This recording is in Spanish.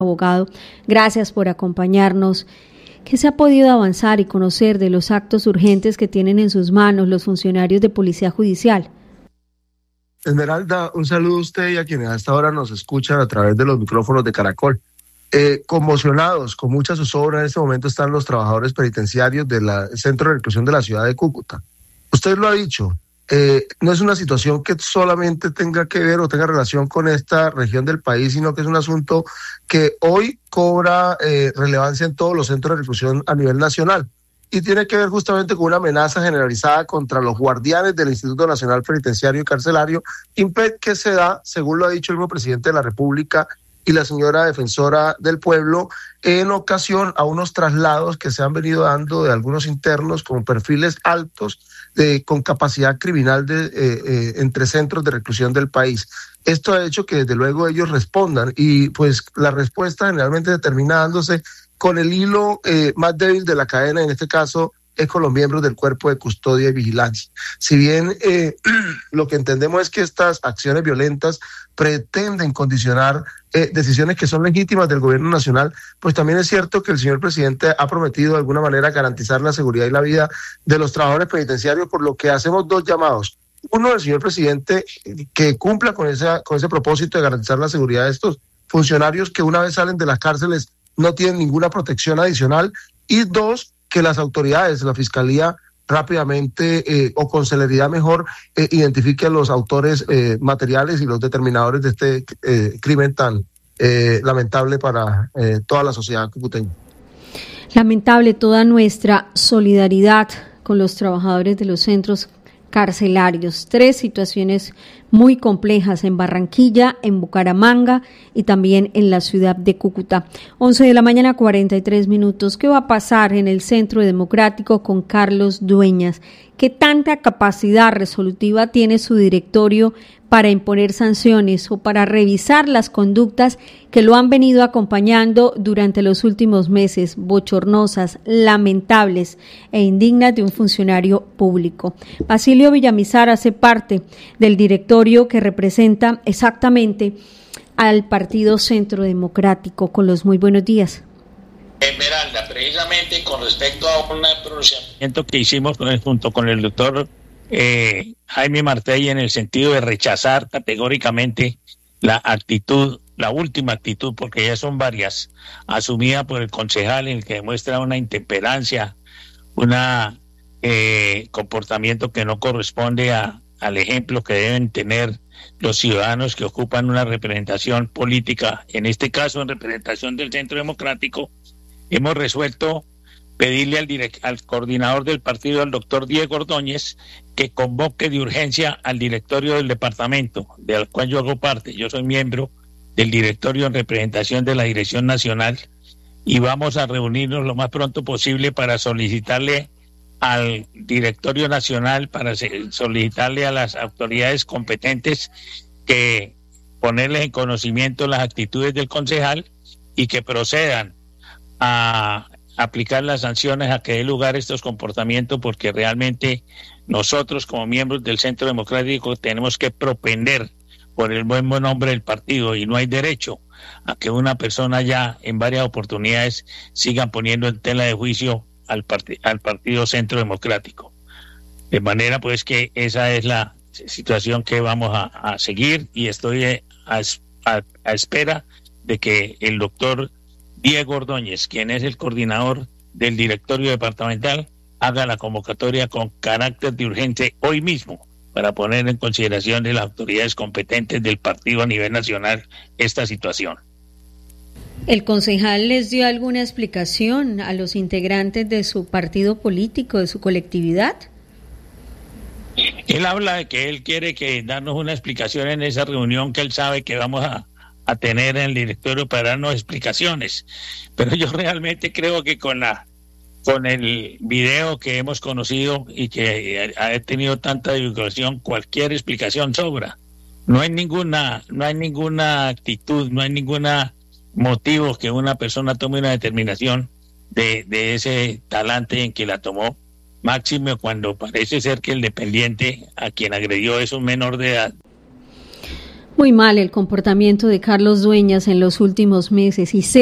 Abogado, gracias por acompañarnos. ¿Qué se ha podido avanzar y conocer de los actos urgentes que tienen en sus manos los funcionarios de Policía Judicial? Esmeralda, un saludo a usted y a quienes hasta ahora nos escuchan a través de los micrófonos de Caracol. Conmocionados, con mucha zozobra en este momento están los trabajadores penitenciarios del Centro de Reclusión de la ciudad de Cúcuta. Usted lo ha dicho, no es una situación que solamente tenga que ver o tenga relación con esta región del país, sino que es un asunto que hoy cobra relevancia en todos los centros de reclusión a nivel nacional y tiene que ver justamente con una amenaza generalizada contra los guardianes del Instituto Nacional Penitenciario y Carcelario, INPEC, que se da, según lo ha dicho el mismo presidente de la República y la señora defensora del pueblo, en ocasión a unos traslados que se han venido dando de algunos internos con perfiles altos, con capacidad criminal entre centros de reclusión del país. Esto ha hecho que desde luego ellos respondan y pues la respuesta generalmente termina dándose con el hilo más débil de la cadena, en este caso es con los miembros del Cuerpo de Custodia y Vigilancia. Si bien lo que entendemos es que estas acciones violentas pretenden condicionar decisiones que son legítimas del gobierno nacional, pues también es cierto que el señor presidente ha prometido de alguna manera garantizar la seguridad y la vida de los trabajadores penitenciarios, por lo que hacemos dos llamados. Uno, el señor presidente que cumpla con ese propósito de garantizar la seguridad de estos funcionarios que una vez salen de las cárceles no tienen ninguna protección adicional, y dos, que las autoridades, la Fiscalía, rápidamente o con celeridad mejor identifique a los autores materiales y los determinadores de este crimen tan lamentable para toda la sociedad cucuteña. Lamentable, toda nuestra solidaridad con los trabajadores de los centros carcelarios. 3 situaciones muy complejas en Barranquilla, en Bucaramanga y también en la ciudad de Cúcuta. 11 de la mañana, 43 minutos. ¿Qué va a pasar en el Centro Democrático con Carlos Dueñas? ¿Qué tanta capacidad resolutiva tiene su directorio para imponer sanciones o para revisar las conductas que lo han venido acompañando durante los últimos meses, bochornosas, lamentables e indignas de un funcionario público? Basilio Villamizar hace parte del directorio que representa exactamente al Partido Centro Democrático. Con los muy buenos días. Esmeralda, precisamente con respecto a un pronunciamiento que hicimos junto con el doctor Jaime Martelli, en el sentido de rechazar categóricamente la última actitud, porque ya son varias, asumida por el concejal, en el que demuestra una intemperancia, comportamiento que no corresponde al ejemplo que deben tener los ciudadanos que ocupan una representación política, en este caso en representación del Centro Democrático. Hemos resuelto pedirle al coordinador del partido, al doctor Diego Ordóñez, que convoque de urgencia al directorio del departamento, del cual yo hago parte. Yo soy miembro del directorio en representación de la Dirección Nacional, y vamos a reunirnos lo más pronto posible para solicitarle al directorio nacional, para solicitarle a las autoridades competentes que ponerles en conocimiento las actitudes del concejal y que procedan a aplicar las sanciones a que dé lugar a estos comportamientos, porque realmente nosotros como miembros del Centro Democrático tenemos que propender por el buen nombre del partido, y no hay derecho a que una persona ya en varias oportunidades sigan poniendo en tela de juicio al Partido Centro Democrático. De manera pues que esa es la situación que vamos a seguir, y estoy a espera de que el doctor Diego Ordóñez, quien es el coordinador del directorio departamental, haga la convocatoria con carácter de urgencia hoy mismo, para poner en consideración de las autoridades competentes del partido a nivel nacional esta situación. ¿El concejal les dio alguna explicación a los integrantes de su partido político, de su colectividad? Él habla de que él quiere darnos una explicación en esa reunión que él sabe que vamos a tener en el directorio para darnos explicaciones, pero yo realmente creo que con el video que hemos conocido y que ha tenido tanta divulgación, cualquier explicación sobra. No hay ninguna actitud, no hay ningún motivo que una persona tome una determinación de ese talante en que la tomó, máximo cuando parece ser que el dependiente a quien agredió es un menor de edad. Muy mal el comportamiento de Carlos Dueñas en los últimos meses y